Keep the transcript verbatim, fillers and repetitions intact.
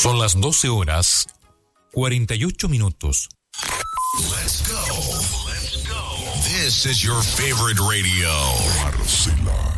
Son las doce horas, cuarenta y ocho minutos. Let's go. Let's go. This is your favorite radio. Marcela.